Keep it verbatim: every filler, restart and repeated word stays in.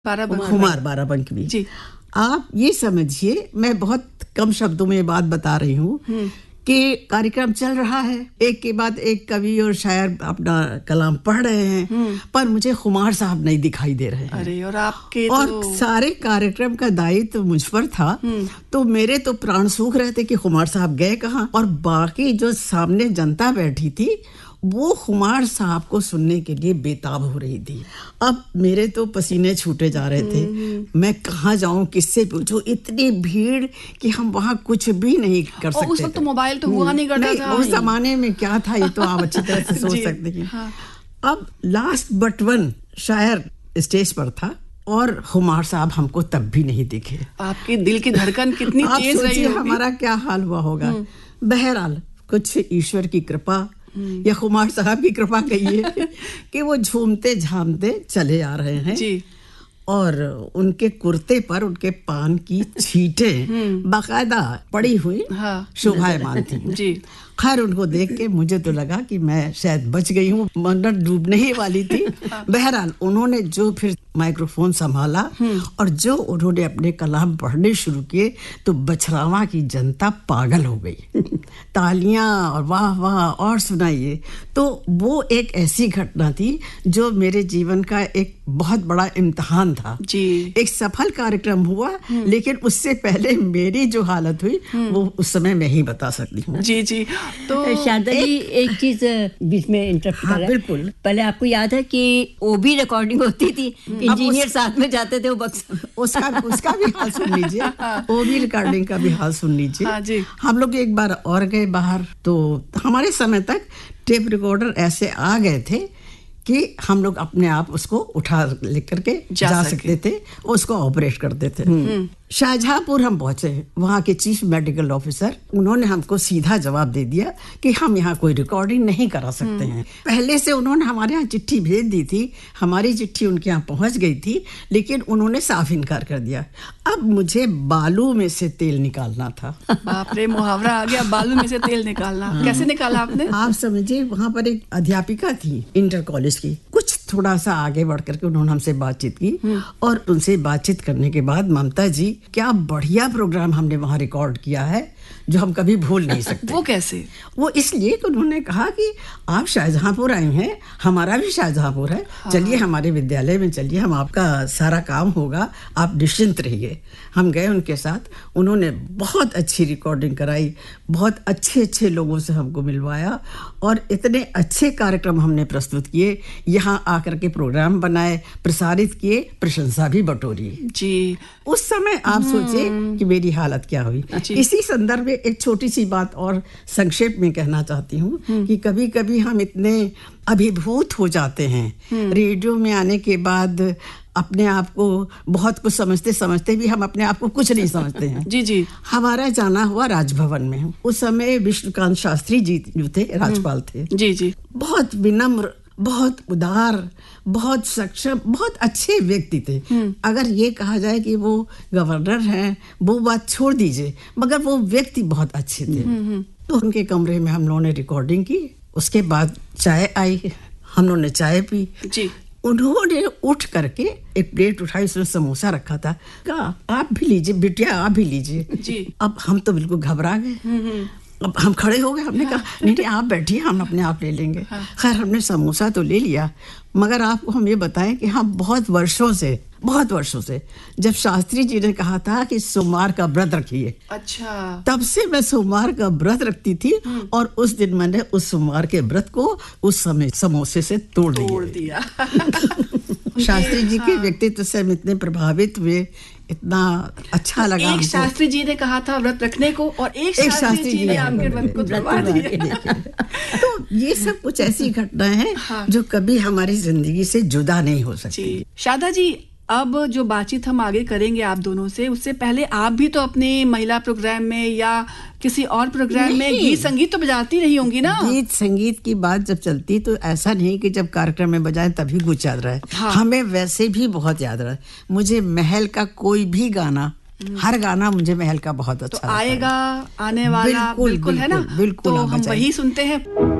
खुमार बाराबंकी भी जी। आप ये समझिए, मैं बहुत कम शब्दों में बात बता रही हूँ कि कार्यक्रम चल रहा है, एक के बाद एक कवि और शायर अपना कलाम पढ़ रहे हैं, पर मुझे खुमार साहब नहीं दिखाई दे रहे हैं। अरे और आपके और तो... सारे कार्यक्रम का दायित्व तो मुझ पर था, तो मेरे तो प्राण सूख रहे थे कि खुमार साहब गए कहाँ। और बाकी जो सामने जनता बैठी थी वो खुमार साहब को सुनने के लिए बेताब हो रही थी। अब मेरे तो पसीने छूटे जा रहे थे, मैं कहाँ जाऊं, किससे पूछूं, इतनी भीड़ कि हम वहाँ कुछ भी नहीं कर सकते। उस वक्त तो मोबाइल तो हुआ नहीं करता था। उस जमाने में क्या था ये तो आप अच्छी तरह से सोच सकते हैं। हाँ। अब लास्ट बट वन शायर स्टेज पर था और खुमार साहब हमको तब भी नहीं दिखे। आपके दिल की धड़कन कितनी तेज रही होगी। हमारा क्या हाल हुआ होगा। बहरहाल कुछ ईश्वर की कृपा या खुमार साहब की कृपा कहिए कि वो झूमते झामते चले आ रहे हैं जी। और उनके कुर्ते पर उनके पान की छींटें बाकायदा पड़ी हुई हाँ, शोभायमान थी जी। खैर उनको देख के मुझे तो लगा कि मैं शायद बच गई हूँ, मंडर डूबने ही वाली थी। बहरहाल उन्होंने जो फिर माइक्रोफोन संभाला और जो उन्होंने अपने कलाम पढ़ने शुरू किए तो बछरावा की जनता पागल हो गई। तालियां और वाह वाह और सुनाइए। तो वो एक ऐसी घटना थी जो मेरे जीवन का एक बहुत बड़ा इम्तिहान था जी। एक सफल कार्यक्रम हुआ, लेकिन उससे पहले मेरी जो हालत हुई वो उस समय मैं ही बता सकती हूँ जी जी। तो शारदा जी एक चीज बीच में इंटरप्ट हाँ, बिल्कुल। पहले आपको याद है कि वो भी रिकॉर्डिंग होती थी, इंजीनियर उस... साथ में जाते थे वो बक्स उसका उसका भी हाल सुन लीजिए। वो भी रिकॉर्डिंग का भी हाल सुन लीजिए। हाँ जी। हम लोग एक बार और गए बाहर, तो हमारे समय तक टेप रिकॉर्डर ऐसे आ गए थे कि हम लोग अपने आप उसको उठा लेकर के जा, जा सकते थे, उसको ऑपरेट करते थे। शाहजहांपुर हम पहुंचे, वहाँ के चीफ मेडिकल ऑफिसर उन्होंने हमको सीधा जवाब दे दिया कि हम यहाँ कोई रिकॉर्डिंग नहीं करा सकते हैं। पहले से उन्होंने हमारे यहाँ चिट्ठी भेज दी थी, हमारी चिट्ठी उनके यहाँ पहुंच गई थी, लेकिन उन्होंने साफ इनकार कर दिया। अब मुझे बालू में से तेल निकालना था। बाप रे, मुहावरा आ गया, बालू में से तेल निकालना। कैसे निकाला आपने? आप समझिए, वहाँ पर एक अध्यापिका थी इंटर कॉलेज की, कुछ थोड़ा सा आगे बढ़ करके उन्होंने हमसे बातचीत की और उनसे बातचीत करने के बाद, ममता जी क्या बढ़िया प्रोग्राम हमने वहाँ रिकॉर्ड किया है जो हम कभी भूल नहीं सकते। वो कैसे? वो इसलिए कि उन्होंने कहा कि आप शाहजहांपुर आए हैं, हमारा भी शाहजहांपुर है, हाँ। चलिए हमारे विद्यालय में चलिए, हम आपका सारा काम होगा, आप निश्चिंत रहिए। हम गए उनके साथ, उन्होंने बहुत अच्छी रिकॉर्डिंग कराई, बहुत अच्छे अच्छे लोगों से हमको मिलवाया और इतने अच्छे कार्यक्रम हमने प्रस्तुत किए, यहाँ आकर के प्रोग्राम बनाए, प्रसारित किए, प्रशंसा भी बटोरी जी। उस समय आप सोचिए कि मेरी हालत क्या हुई। इसी संदर्भ में एक छोटी सी बात और संक्षेप में कहना चाहती हूँ कि कभी कभी हम इतने अभिभूत हो जाते हैं रेडियो में आने के बाद, अपने आप को बहुत कुछ समझते समझते भी हम अपने आप को कुछ नहीं समझते हैं। जी जी। हमारा जाना हुआ राजभवन में, उस समय विष्णुकांत शास्त्री जी जो थे राज्यपाल थे जी जी। बहुत विनम्र, बहुत उदार, बहुत सक्षम, बहुत अच्छे व्यक्ति थे। अगर ये कहा जाए कि वो गवर्नर हैं, वो बात छोड़ दीजिए, मगर वो व्यक्ति बहुत अच्छे थे। तो उनके कमरे में हम लोगों ने रिकॉर्डिंग की, उसके बाद चाय आई, हम लोगों ने चाय पी जी। उन्होंने उठ करके एक प्लेट उठाई, उसमें समोसा रखा था, कहा आप भी लीजिए बिटिया, आप भी लीजिए जी। अब हम तो बिल्कुल घबरा गए, अब हम खड़े हो गए, हमने कहा नहीं नहीं आप बैठिए, हम अपने आप ले लेंगे। हाँ। खैर हमने समोसा तो ले लिया, मगर आपको हम ये बताएं कि हम बहुत वर्षों से बहुत वर्षों से जब शास्त्री जी ने कहा था कि सोमवार का व्रत रखिए, अच्छा, तब से मैं सोमवार का व्रत रखती थी और उस दिन मैंने उस सोमवार के व्रत को उस समय समोसे से तोड़, तोड़ दिया। शास्त्री जी के व्यक्तित्व से हम इतने प्रभावित हुए, इतना अच्छा लगा। एक शास्त्री जी ने कहा था व्रत रखने को और एक, एक शास्त्री जी ने आपके व्रत को तोड़वा दिया। तो ये सब कुछ ऐसी घटनाएं हैं हाँ। जो कभी हमारी जिंदगी से जुदा नहीं हो सकती। शारदा जी, अब जो बातचीत हम आगे करेंगे आप दोनों से, उससे पहले आप भी तो अपने महिला प्रोग्राम में या किसी और प्रोग्राम में गीत संगीत तो बजाती रही होंगी ना? गीत संगीत की बात जब चलती तो ऐसा नहीं कि जब कार्यक्रम में बजाए तभी कुछ याद रहे। हाँ। हमें वैसे भी बहुत याद रहे। मुझे महल का कोई भी गाना, हर गाना मुझे महल का बहुत अच्छा तो आएगा, आने वाला बिल्कुल, बिल्कुल, बिल्कुल है ना, बिल्कुल, तो हम वही सुनते हैं।